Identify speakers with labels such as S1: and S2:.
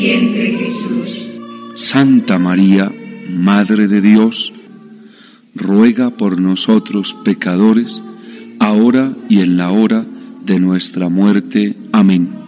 S1: entre Jesús.
S2: Santa María, Madre de Dios, ruega por nosotros pecadores, ahora y en la hora de nuestra muerte. Amén.